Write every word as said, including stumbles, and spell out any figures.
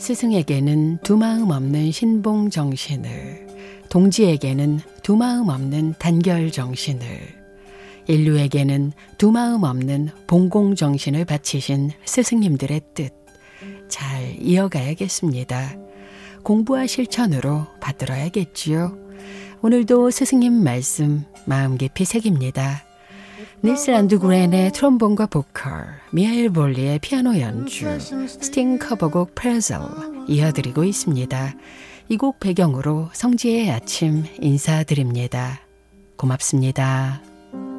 스승에게는 두 마음 없는 신봉 정신을, 동지에게는 두 마음 없는 단결 정신을, 인류에게는 두 마음 없는 봉공 정신을 바치신 스승님들의 뜻 잘 이어가야겠습니다. 공부와 실천으로 받들어야겠지요. 오늘도 스승님 말씀 마음 깊이 새깁니다. 닐스 란드그렌의 트롬본과 보컬, 미하일 볼리의 피아노 연주, 스팅 커버곡 프레젤 이어드리고 있습니다. 이 곡 배경으로 성지의 아침 인사드립니다. 고맙습니다.